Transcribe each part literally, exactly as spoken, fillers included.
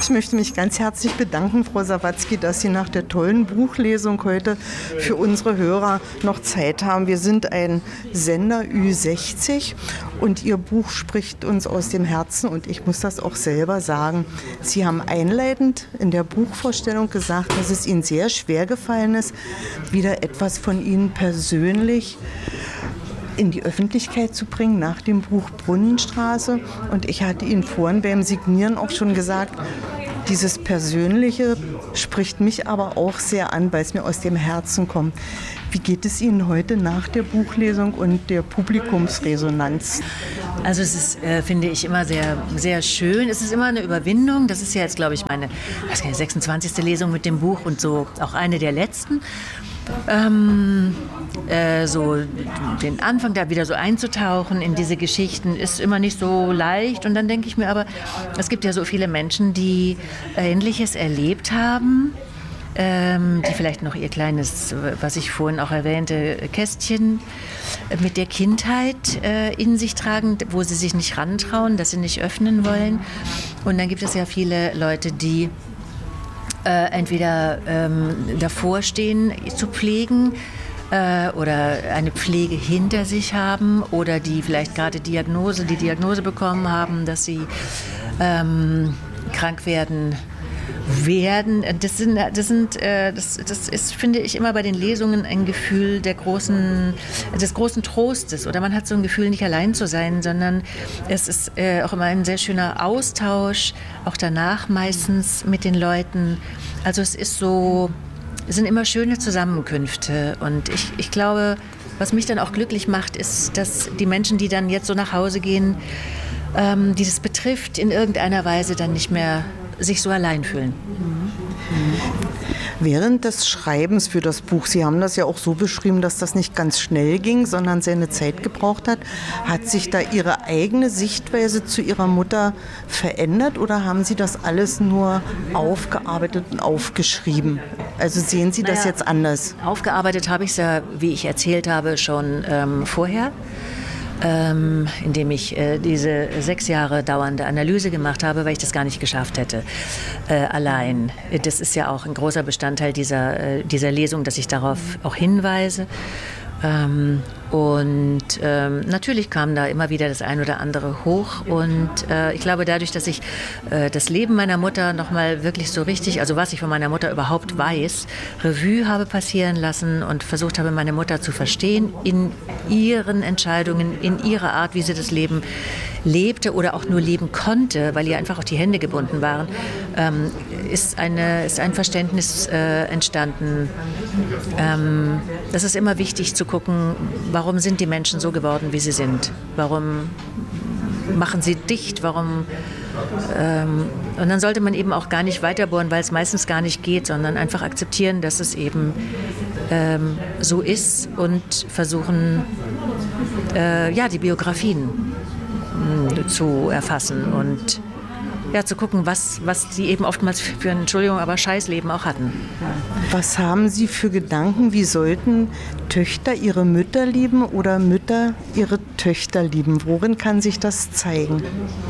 Ich möchte mich ganz herzlich bedanken, Frau Sawatzki, dass Sie nach der tollen Buchlesung heute für unsere Hörer noch Zeit haben. Wir sind ein Sender Ü sechzig und Ihr Buch spricht uns aus dem Herzen und ich muss das auch selber sagen. Sie haben einleitend in der Buchvorstellung gesagt, dass es Ihnen sehr schwer gefallen ist, wieder etwas von Ihnen persönlich in die Öffentlichkeit zu bringen nach dem Buch Brunnenstraße. Und ich hatte Ihnen vorhin beim Signieren auch schon gesagt, dieses Persönliche spricht mich aber auch sehr an, weil es mir aus dem Herzen kommt. Wie geht es Ihnen heute nach der Buchlesung und der Publikumsresonanz? Also es ist, äh, finde ich, immer sehr, sehr schön. Es ist immer eine Überwindung. Das ist ja jetzt, glaube ich, meine was kann ich, sechsundzwanzigste Lesung mit dem Buch und so auch eine der letzten. Ähm, äh, so den Anfang da wieder so einzutauchen in diese Geschichten ist immer nicht so leicht. Und dann denke ich mir aber, es gibt ja so viele Menschen, die Ähnliches erlebt haben, ähm, die vielleicht noch ihr kleines, was ich vorhin auch erwähnte, Kästchen mit der Kindheit äh, in sich tragen, wo sie sich nicht rantrauen, das sie nicht öffnen wollen. Und dann gibt es ja viele Leute, die Äh, entweder ähm, davor stehen zu pflegen äh, oder eine Pflege hinter sich haben oder die vielleicht gerade Diagnose, die Diagnose bekommen haben, dass sie ähm, krank werden werden. Das sind, das sind, äh, das, das ist, finde ich, immer bei den Lesungen ein Gefühl der großen, des großen Trostes. Oder man hat so ein Gefühl, nicht allein zu sein, sondern es ist äh, auch immer ein sehr schöner Austausch, auch danach meistens mit den Leuten. Also es ist so, es sind immer schöne Zusammenkünfte. Und ich, ich glaube, was mich dann auch glücklich macht, ist, dass die Menschen, die dann jetzt so nach Hause gehen, ähm, die das betrifft, in irgendeiner Weise dann nicht mehr sich so allein fühlen. Während des Schreibens für das Buch, Sie haben das ja auch so beschrieben, dass das nicht ganz schnell ging, sondern seine Zeit gebraucht hat, hat sich da Ihre eigene Sichtweise zu Ihrer Mutter verändert oder haben Sie das alles nur aufgearbeitet und aufgeschrieben? Also sehen Sie das naja, jetzt anders? Aufgearbeitet habe ich es ja, wie ich erzählt habe, schon ähm, vorher. Ähm, indem ich äh, diese sechs Jahre dauernde Analyse gemacht habe, weil ich das gar nicht geschafft hätte, äh, allein. Das ist ja auch ein großer Bestandteil dieser, äh, dieser Lesung, dass ich darauf auch hinweise. Ähm, und ähm, natürlich kam da immer wieder das ein oder andere hoch und äh, ich glaube dadurch, dass ich äh, das Leben meiner Mutter nochmal wirklich so richtig, also was ich von meiner Mutter überhaupt weiß, Revue habe passieren lassen und versucht habe, meine Mutter zu verstehen in ihren Entscheidungen, in ihrer Art, wie sie das Leben lebte oder auch nur leben konnte, weil ihr einfach auch die Hände gebunden waren, ähm, ist, eine, ist ein Verständnis äh, entstanden. Ähm, das ist immer wichtig zu gucken, warum sind die Menschen so geworden, wie sie sind? Warum machen sie dicht? Warum? Ähm, und dann sollte man eben auch gar nicht weiterbohren, weil es meistens gar nicht geht, sondern einfach akzeptieren, dass es eben ähm, so ist und versuchen, äh, ja, die Biografien mh, zu erfassen und ja, zu gucken, was, was die eben oftmals für ein, Entschuldigung, aber Scheißleben auch hatten. Was haben Sie für Gedanken, wie sollten Töchter ihre Mütter lieben oder Mütter ihre Töchter lieben? Worin kann sich das zeigen?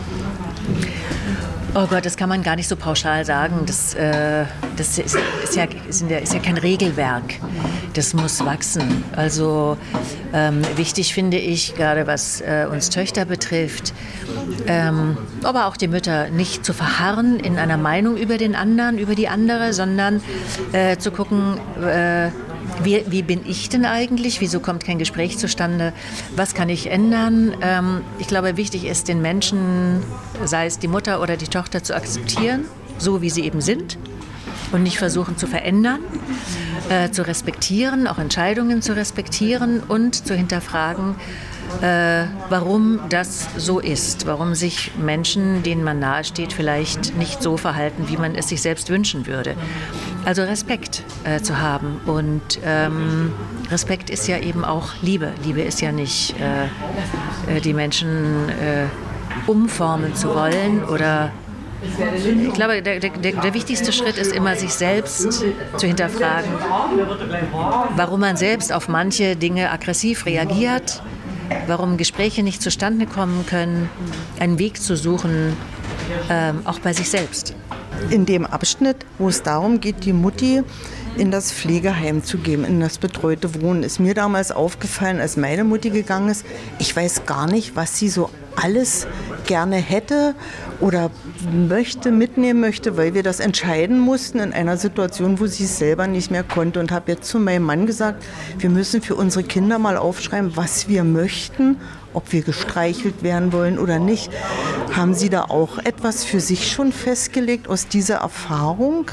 Oh Gott, das kann man gar nicht so pauschal sagen. Das, äh, das ist, ist, ja, ist, ja, ist ja kein Regelwerk. Das muss wachsen. Also ähm, wichtig finde ich, gerade was äh, uns Töchter betrifft, ähm, aber auch die Mütter, nicht zu verharren in einer Meinung über den anderen, über die andere, sondern äh, zu gucken, äh, Wie, wie bin ich denn eigentlich? Wieso kommt kein Gespräch zustande? Was kann ich ändern? Ähm, ich glaube, wichtig ist, den Menschen, sei es die Mutter oder die Tochter, zu akzeptieren, so wie sie eben sind und nicht versuchen zu verändern, äh, zu respektieren, auch Entscheidungen zu respektieren und zu hinterfragen, äh, warum das so ist, warum sich Menschen, denen man nahesteht, vielleicht nicht so verhalten, wie man es sich selbst wünschen würde. Also Respekt äh, zu haben und ähm, Respekt ist ja eben auch Liebe. Liebe ist ja nicht äh, äh, die Menschen äh, umformen zu wollen oder ich glaube, der, der, der wichtigste Schritt ist immer, sich selbst zu hinterfragen, warum man selbst auf manche Dinge aggressiv reagiert, warum Gespräche nicht zustande kommen können, einen Weg zu suchen, ähm, auch bei sich selbst. In dem Abschnitt, wo es darum geht, die Mutti in das Pflegeheim zu geben, in das betreute Wohnen, ist mir damals aufgefallen, als meine Mutti gegangen ist, ich weiß gar nicht, was sie so alles gerne hätte oder möchte, mitnehmen möchte, weil wir das entscheiden mussten in einer Situation, wo sie es selber nicht mehr konnte. Und habe jetzt zu meinem Mann gesagt, wir müssen für unsere Kinder mal aufschreiben, was wir möchten, ob wir gestreichelt werden wollen oder nicht. Haben Sie da auch etwas für sich schon festgelegt aus dieser Erfahrung?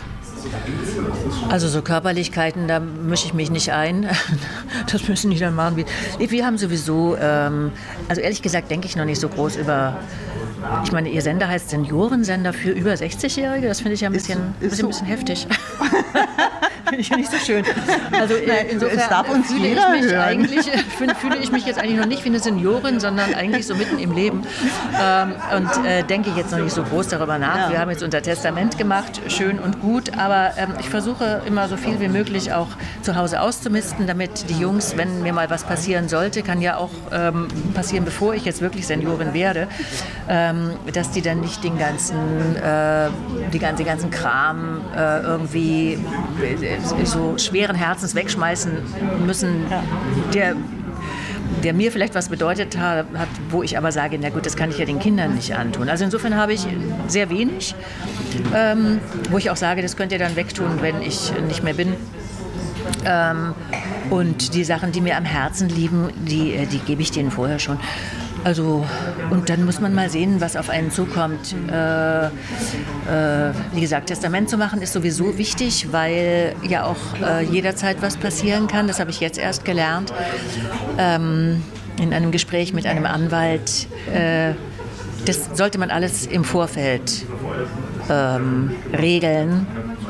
Also so Körperlichkeiten, da mische ich mich nicht ein. Das müssen die dann machen. Wir haben sowieso, ähm, also ehrlich gesagt denke ich noch nicht so groß über, ich meine, Ihr Sender heißt Seniorensender für über sechzig-Jährige. Das finde ich ja ein bisschen, ist, ist bisschen, so. bisschen heftig. Finde ich ja nicht so schön. Also Nein, insofern es darf uns fühle, ich mich eigentlich, fühle ich mich jetzt eigentlich noch nicht wie eine Seniorin, sondern eigentlich so mitten im Leben. Ähm, und äh, denke jetzt noch nicht so groß darüber nach. Ja. Wir haben jetzt unser Testament gemacht, schön und gut, aber ähm, ich versuche immer so viel wie möglich auch zu Hause auszumisten, damit die Jungs, wenn mir mal was passieren sollte, kann ja auch ähm, passieren, bevor ich jetzt wirklich Seniorin werde, ähm, dass die dann nicht den ganzen, äh, die ganzen, den ganzen Kram äh, irgendwie so schweren Herzens wegschmeißen müssen, der, der mir vielleicht was bedeutet hat, wo ich aber sage, na gut, das kann ich ja den Kindern nicht antun. Also insofern habe ich sehr wenig, ähm, wo ich auch sage, das könnt ihr dann wegtun, wenn ich nicht mehr bin. Ähm, und die Sachen, die mir am Herzen liegen, die, die gebe ich denen vorher schon. Also, und dann muss man mal sehen, was auf einen zukommt. Äh, äh, wie gesagt, Testament zu machen ist sowieso wichtig, weil ja auch äh, jederzeit was passieren kann. Das habe ich jetzt erst gelernt. Ähm, in einem Gespräch mit einem Anwalt. Äh, das sollte man alles im Vorfeld ähm, regeln.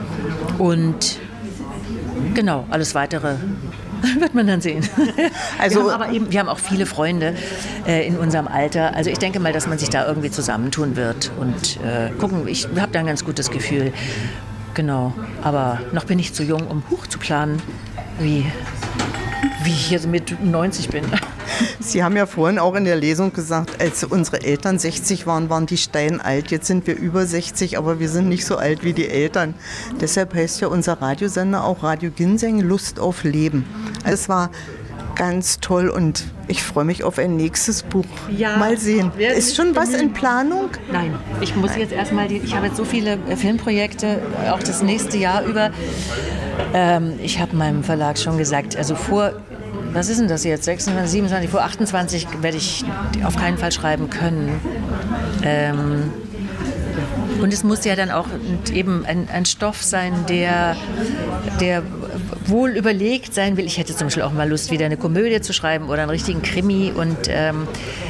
Und genau, alles Weitere wird man dann sehen. Also, wir haben aber eben, wir haben auch viele Freunde äh, in unserem Alter. Also ich denke mal, dass man sich da irgendwie zusammentun wird und äh, gucken. Ich habe da ein ganz gutes Gefühl. Genau. Aber noch bin ich zu jung, um hoch zu planen, wie, wie ich jetzt mit neunzig bin. Sie haben ja vorhin auch in der Lesung gesagt, als unsere Eltern sechzig waren, waren die steinalt. Jetzt sind wir über sechzig, aber wir sind nicht so alt wie die Eltern. Deshalb heißt ja unser Radiosender auch Radio Ginseng, Lust auf Leben. Es war ganz toll und ich freue mich auf ein nächstes Buch. Ja, mal sehen. Ist schon was in Planung? Nein, ich muss jetzt erstmal, ich habe jetzt so viele Filmprojekte, auch das nächste Jahr über. Ähm, ich habe meinem Verlag schon gesagt, also vor, was ist denn das jetzt, sechsundzwanzig, siebenundzwanzig, vor achtundzwanzig werde ich auf keinen Fall schreiben können. Ähm, Und es muss ja dann auch eben ein, ein Stoff sein, der, der wohl überlegt sein will. Ich hätte zum Beispiel auch mal Lust, wieder eine Komödie zu schreiben oder einen richtigen Krimi und ähm,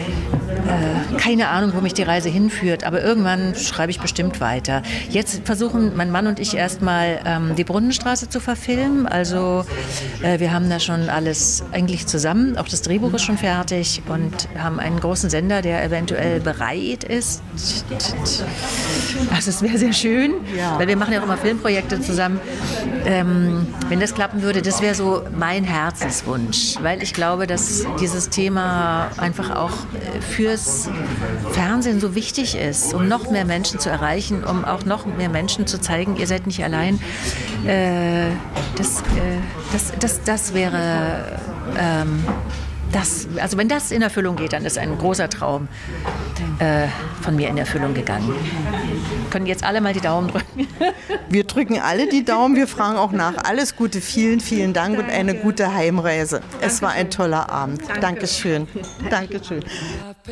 äh, keine Ahnung, wo mich die Reise hinführt, aber irgendwann schreibe ich bestimmt weiter. Jetzt versuchen mein Mann und ich erstmal ähm, die Brunnenstraße zu verfilmen. Also äh, wir haben da schon alles eigentlich zusammen. Auch das Drehbuch ist schon fertig und haben einen großen Sender, der eventuell bereit ist. Also es wäre sehr schön, ja. Weil wir machen ja auch immer Filmprojekte zusammen. Ähm, wenn das klappen würde, das wäre so mein Herzenswunsch, weil ich glaube, dass dieses Thema einfach auch fürs Fernsehen so wichtig ist, um noch mehr Menschen zu erreichen, um auch noch mehr Menschen zu zeigen, ihr seid nicht allein. Äh, das, äh, das, das, das wäre... Ähm, Das, also wenn das in Erfüllung geht, dann ist ein großer Traum äh, von mir in Erfüllung gegangen. Können jetzt alle mal die Daumen drücken? Wir drücken alle die Daumen, wir fragen auch nach. Alles Gute, vielen, vielen Dank Danke. Und eine gute Heimreise. Es war ein toller Abend. Danke. Dankeschön. Dankeschön.